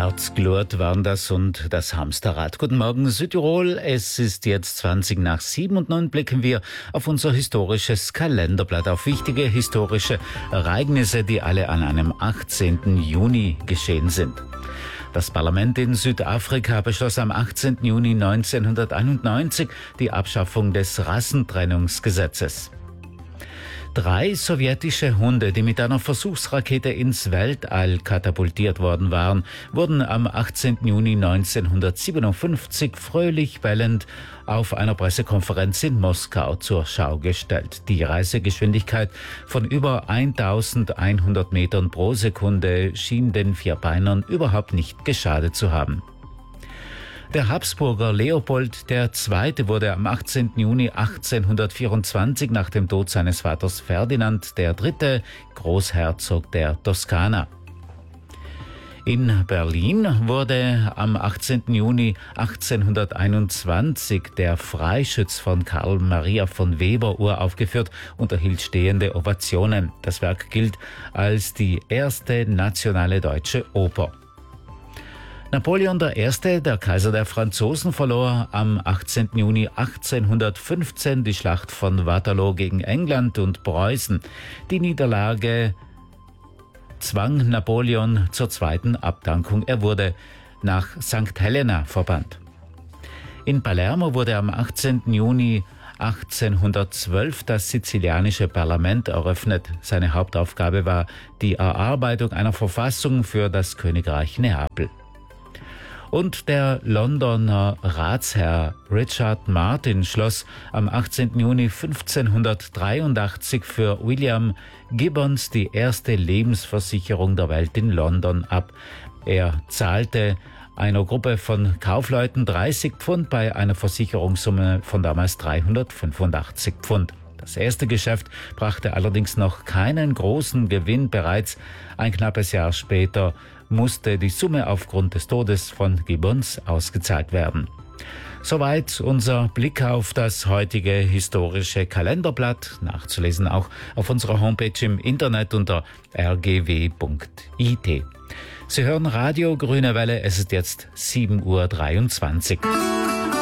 Herzglut waren das und das Hamsterrad. Guten Morgen Südtirol, es ist jetzt 20 nach 7 und nun blicken wir auf unser historisches Kalenderblatt, auf wichtige historische Ereignisse, die alle an einem 18. Juni geschehen sind. Das Parlament in Südafrika beschloss am 18. Juni 1991 die Abschaffung des Rassentrennungsgesetzes. 3 sowjetische Hunde, die mit einer Versuchsrakete ins Weltall katapultiert worden waren, wurden am 18. Juni 1957 fröhlich bellend auf einer Pressekonferenz in Moskau zur Schau gestellt. Die Reisegeschwindigkeit von über 1100 Metern pro Sekunde schien den Vierbeinern überhaupt nicht geschadet zu haben. Der Habsburger Leopold II. Wurde am 18. Juni 1824 nach dem Tod seines Vaters Ferdinand III. Großherzog der Toskana. In Berlin wurde am 18. Juni 1821 der Freischütz von Karl Maria von Weber uraufgeführt und erhielt stehende Ovationen. Das Werk gilt als die erste nationale deutsche Oper. Napoleon I., der Kaiser der Franzosen, verlor am 18. Juni 1815 die Schlacht von Waterloo gegen England und Preußen. Die Niederlage zwang Napoleon zur zweiten Abdankung. Er wurde nach St. Helena verbannt. In Palermo wurde am 18. Juni 1812 das sizilianische Parlament eröffnet. Seine Hauptaufgabe war die Erarbeitung einer Verfassung für das Königreich Neapel. Und der Londoner Ratsherr Richard Martin schloss am 18. Juni 1583 für William Gibbons die erste Lebensversicherung der Welt in London ab. Er zahlte einer Gruppe von Kaufleuten 30 Pfund bei einer Versicherungssumme von damals 385 Pfund. Das erste Geschäft brachte allerdings noch keinen großen Gewinn. Bereits ein knappes Jahr später musste die Summe aufgrund des Todes von Gibbons ausgezahlt werden. Soweit unser Blick auf das heutige historische Kalenderblatt, nachzulesen auch auf unserer Homepage im Internet unter rgw.it. Sie hören Radio Grüne Welle, es ist jetzt 7:23 Uhr.